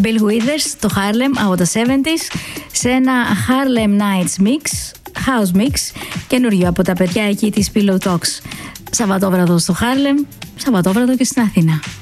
Bill Withers, το Harlem από τα 70s, σε ένα Harlem Nights Mix, House Mix, καινούριο από τα παιδιά εκεί της Pillow Talks. Σαββατόβραδο στο Harlem, Σαββατόβραδο και στην Αθήνα.